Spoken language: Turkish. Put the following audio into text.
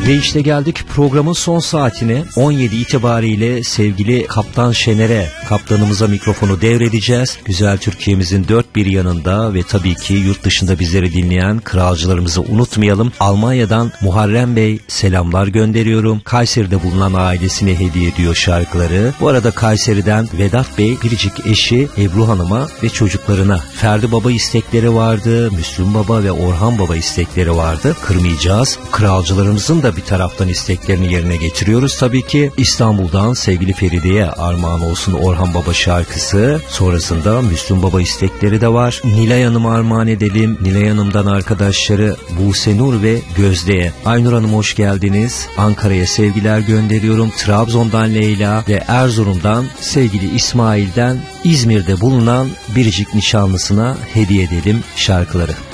Ve işte geldik programın son saatine. 17 itibariyle sevgili Kaptan Şener'e, kaptanımıza mikrofonu devredeceğiz. Güzel Türkiye'mizin dört bir yanında ve tabii ki yurt dışında bizleri dinleyen kralcılarımızı unutmayalım. Almanya'dan Muharrem Bey selamlar gönderiyorum. Kayseri'de bulunan ailesine hediye ediyor şarkıları. Bu arada Kayseri'den Vedat Bey biricik eşi Ebru Hanım'a ve çocuklarına. Ferdi Baba istekleri vardı, Müslüm Baba ve Orhan Baba istekleri vardı. Kırmayacağız. Kralcılarımızın da bir taraftan isteklerini yerine getiriyoruz tabii ki. İstanbul'dan sevgili Feride'ye armağan olsun Orhan Baba şarkısı. Sonrasında Müslüm Baba istekleri de var. Nilay Hanım'a armağan edelim. Nilay Hanım'dan arkadaşları Buse Nur ve Gözde'ye. Aynur Hanım hoş geldiniz. Ankara'ya sevgiler gönderiyorum. Trabzon'dan Leyla ve Erzurum'dan sevgili İsmail'den İzmir'de bulunan biricik nişanlısına hediye edelim şarkıları.